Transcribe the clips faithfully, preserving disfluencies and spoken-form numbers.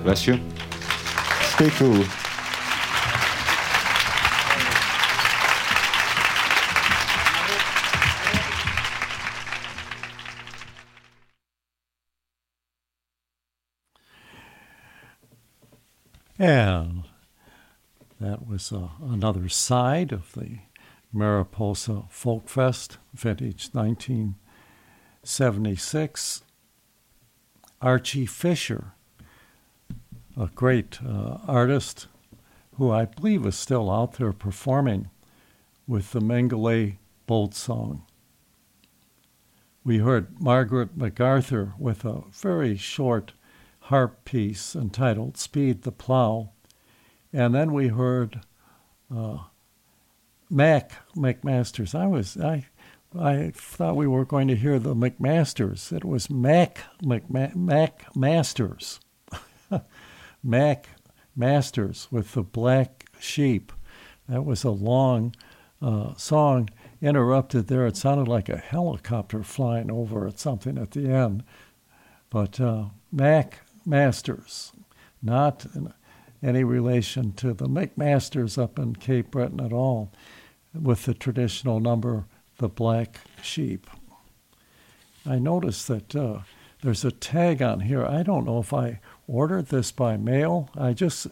Bless you. Stay cool. And that was uh, another side of the Mariposa Folk Fest, vintage nineteen seventy-six. Archie Fisher, a great uh, artist who I believe is still out there performing with the Mengele Bolt Song. We heard Margaret MacArthur with a very short harp piece entitled Speed the Plow. And then we heard uh, Mac McMasters. I was I I thought we were going to hear the McMasters. It was Mac McMa- Mac Masters. Mac Masters with the Black Sheep. That was a long uh, song. Interrupted there. It sounded like a helicopter flying over at something at the end. But uh, Mac Masters, not in any relation to the McMasters up in Cape Breton at all, with the traditional number, the Black Sheep. I noticed that uh, there's a tag on here. I don't know if I ordered this by mail. I just,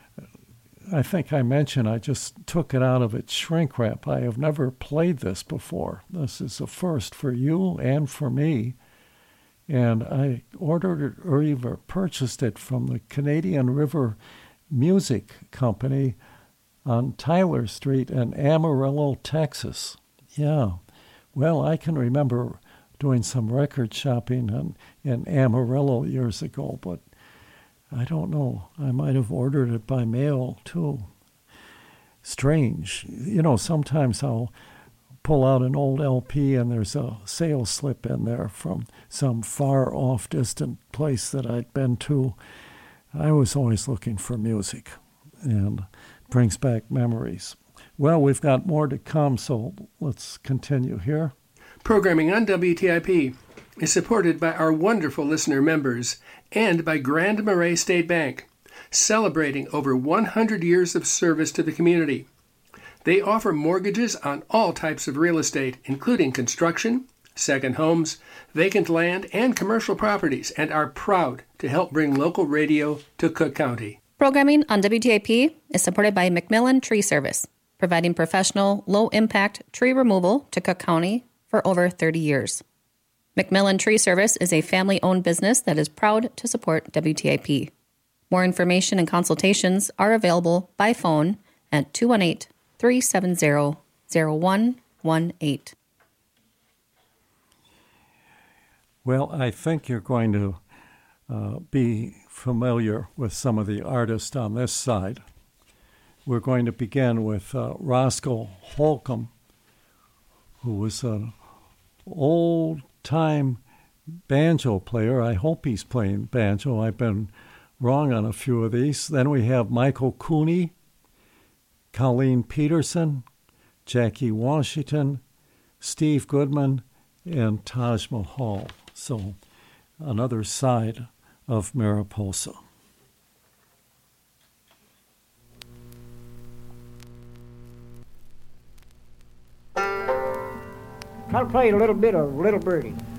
I think I mentioned I just took it out of its shrink wrap. I have never played this before. This is a first for you and for me. And I ordered it or even purchased it from the Canadian River Music Company on Tyler Street in Amarillo, Texas. Yeah. Well, I can remember doing some record shopping in, in Amarillo years ago, but I don't know. I might have ordered it by mail, too. Strange. You know, sometimes I'll pull out an old L P and there's a sales slip in there from some far off distant place that I'd been to. I was always looking for music, and it brings back memories. Well, we've got more to come, so let's continue here. Programming on W T I P is supported by our wonderful listener members and by Grand Marais State Bank, celebrating over one hundred years of service to the community. They offer mortgages on all types of real estate, including construction, second homes, vacant land, and commercial properties, and are proud to help bring local radio to Cook County. Programming on W T I P is supported by McMillan Tree Service, providing professional, low-impact tree removal to Cook County for over thirty years. McMillan Tree Service is a family-owned business that is proud to support W T I P. More information and consultations are available by phone at two one eight, three seven zero, zero one one eight. Well, I think you're going to uh, be familiar with some of the artists on this side. We're going to begin with uh, Roscoe Holcomb, who was an old-time banjo player. I hope he's playing banjo. I've been wrong on a few of these. Then we have Michael Cooney, Colleen Peterson, Jackie Washington, Steve Goodman, and Taj Mahal. So another side of Mariposa. I'll play a little bit of Little Birdie.